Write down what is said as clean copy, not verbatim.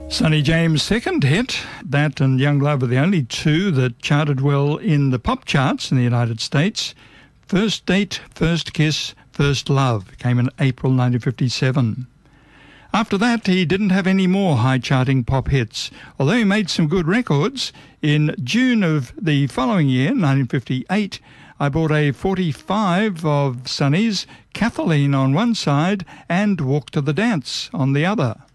Sonny James' second hit, that and Young Love were the only two that charted well in the pop charts in the United States. First Date, First Kiss, First Love came in April 1957. After that, he didn't have any more high-charting pop hits, although he made some good records. In June of the following year, 1958, I bought a 45 of Sonny's, Kathleen on one side and Walk to the Dance on the other.